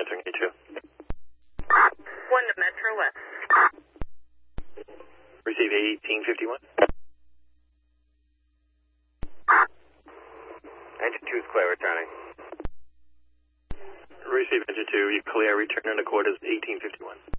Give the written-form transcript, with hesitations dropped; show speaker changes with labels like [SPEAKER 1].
[SPEAKER 1] answering you too.
[SPEAKER 2] 1 to Metro West.
[SPEAKER 1] Receive 1851.
[SPEAKER 3] Engine 2 is clear, returning.
[SPEAKER 1] Receive engine 2, you clear, return in the quarters 1851.